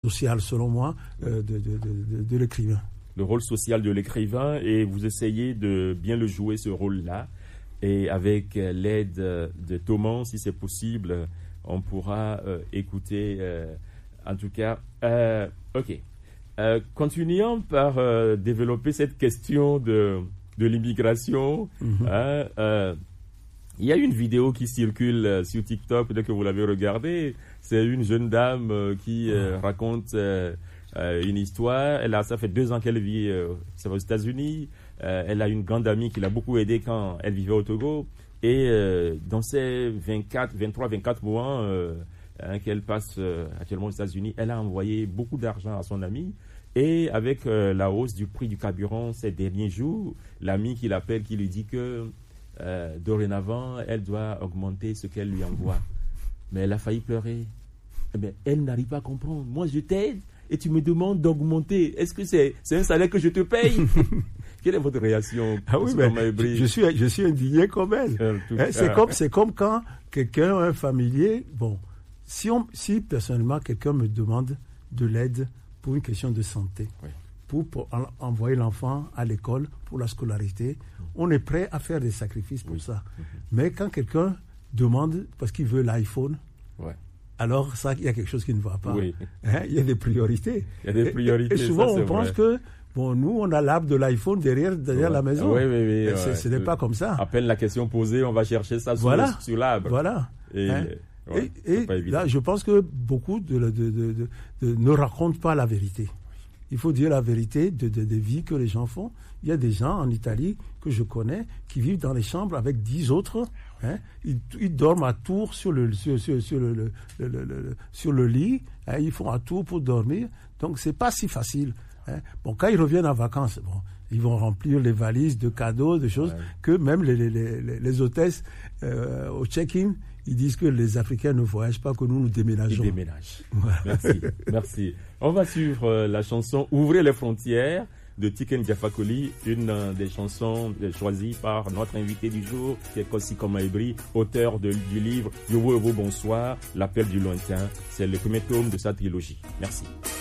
social, selon moi, de l'écrivain. Le rôle social de l'écrivain, et vous essayez de bien le jouer, ce rôle-là. Et avec l'aide de Thomas, si c'est possible, on pourra écouter, en tout cas. OK. Continuons par développer cette question de l'immigration. Il y a une vidéo qui circule sur TikTok, peut-être que vous l'avez regardée. C'est une jeune dame qui raconte une histoire. Ça fait 2 ans qu'elle vit aux États-Unis. Elle a une grande amie qui l'a beaucoup aidée quand elle vivait au Togo. Et dans ces 23-24 mois qu'elle passe actuellement aux États-Unis, elle a envoyé beaucoup d'argent à son amie. Et avec la hausse du prix du carburant ces derniers jours, l'amie qui l'appelle, qui lui dit que dorénavant, elle doit augmenter ce qu'elle lui envoie. Mais elle a failli pleurer. Mais elle n'arrive pas à comprendre. Moi, je t'aide et tu me demandes d'augmenter. Est-ce que c'est un salaire que je te paye? Quelle est votre réaction? Oui, je suis indigné comme elle. C'est comme quand quelqu'un, un familier, si personnellement quelqu'un me demande de l'aide pour une question de santé, pour envoyer l'enfant à l'école, pour la scolarité, on est prêt à faire des sacrifices pour ça. Mais quand quelqu'un demande parce qu'il veut l'iPhone, alors ça, il y a quelque chose qui ne va pas. Il y a des priorités. Et souvent, on pense que nous, on a l'arbre de l'iPhone derrière la maison. Ce n'est pas comme ça. À peine la question posée, on va chercher ça sur l'arbre. Voilà. Et là, je pense que beaucoup ne racontent pas la vérité. Il faut dire la vérité des vies que les gens font. Il y a des gens en Italie que je connais qui vivent dans les chambres avec 10 autres. Ils dorment à tour sur le lit. Ils font à tour pour dormir. Donc, c'est pas si facile. Quand ils reviennent en vacances, ils vont remplir les valises de cadeaux, de choses que même les hôtesses au check-in, ils disent que les Africains ne voyagent pas, que nous déménageons. Ils déménagent. Merci. On va suivre la chanson « Ouvrez les frontières » de Tiken Jah Fakoly, une des chansons choisies par notre invité du jour, qui est Kosi Komaebri, auteur du livre « Yowo Yowo Bonsoir, l'appel du lointain ». C'est le premier tome de sa trilogie. Merci.